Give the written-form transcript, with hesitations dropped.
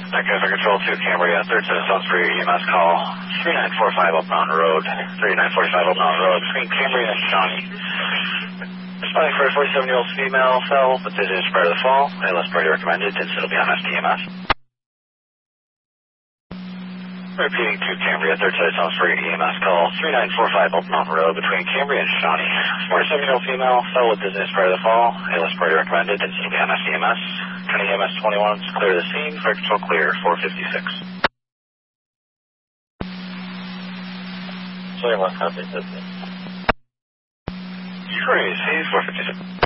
Okay, for Control 2 Cambria, third citizen sounds for your EMS call. 3945 Oak Mountain Road. 3945 Oak Mountain Road between Cambria and Shawnee. Responding for a 47-year-old female, fell with dizziness prior to the fall. ALS priority recommended, and will be on STMS. Repeating to Cambria, third citizen sounds for your EMS call. 3945 Oak Mountain Road between Cambria and Shawnee. 47-year-old female, fell with dizziness prior to the fall. ALS priority recommended, and will be on STMS. County EMS 21 is clear to the scene. Fire control clear, 456. Sorry, what happened? Crazy, 456.